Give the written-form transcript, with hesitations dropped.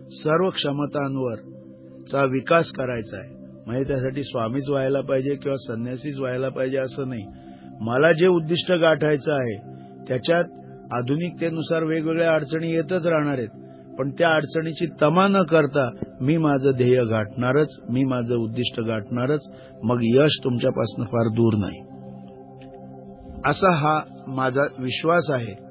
सर्व क्षमतांवर चा विकास करायचा आहे. म्हणजे त्यासाठी स्वामीच व्हायला पाहिजे किंवा संन्यासीच व्हायला पाहिजे असं नाही. मला जे उद्दिष्ट गाठायचं आहे त्याच्यात आधुनिकतेनुसार वेगवेगळ्या अडचणी येतच राहणार आहेत, पण त्या अडचणीची तमा न करता मी माझं ध्येय गाठणारच, मी माझं उद्दिष्ट गाठणारच. मग यश तुमच्यापासून फार दूर नाही, असा हा माझा विश्वास आहे.